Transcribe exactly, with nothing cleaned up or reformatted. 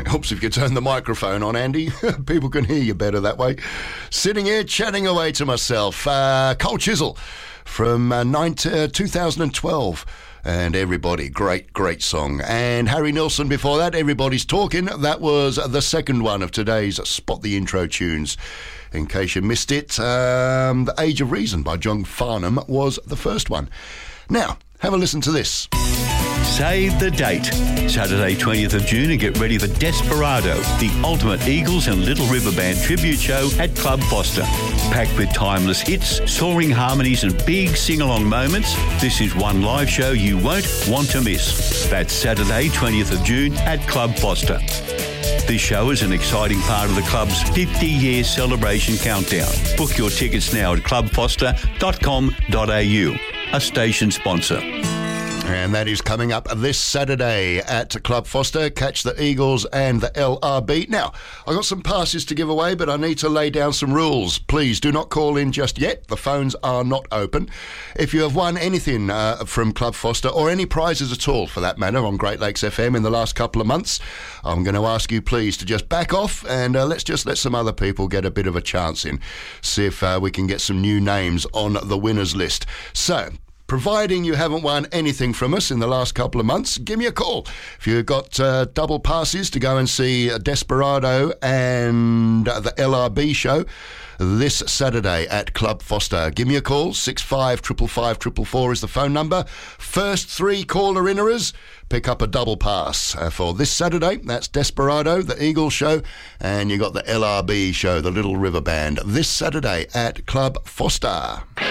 Helps if you turn the microphone on, Andy. People can hear you better that way. Sitting here chatting away to myself. Uh, Cold Chisel from uh, nineteen, uh, two thousand twelve. And Everybody, great, great song. And Harry Nilsson before that, Everybody's Talking. That was the second one of today's Spot the Intro tunes. In case you missed it, um, The Age of Reason by John Farnham was the first one. Now, have a listen to this. Save the date. Saturday twentieth of June and get ready for Desperado, the ultimate Eagles and Little River Band tribute show at Club Foster. Packed with timeless hits, soaring harmonies and big sing-along moments, this is one live show you won't want to miss. That's Saturday twentieth of June at Club Foster. This show is an exciting part of the club's fifty-year celebration countdown. Book your tickets now at club foster dot com dot a u, a station sponsor. And that is coming up this Saturday at Club Foster. Catch the Eagles and the L R B. Now, I've got some passes to give away, but I need to lay down some rules. Please do not call in just yet. The phones are not open. If you have won anything uh, from Club Foster, or any prizes at all for that matter, on Great Lakes F M in the last couple of months, I'm going to ask you please to just back off and uh, let's just let some other people get a bit of a chance in. See if uh, we can get some new names on the winners list. So, providing you haven't won anything from us in the last couple of months, give me a call. If you've got uh, double passes to go and see Desperado and uh, the L R B show this Saturday at Club Foster, give me a call. six five five five five four four is the phone number. First three caller inners pick up a double pass uh, for this Saturday. That's Desperado, the Eagles show, and you got the L R B show, the Little River Band, this Saturday at Club Foster.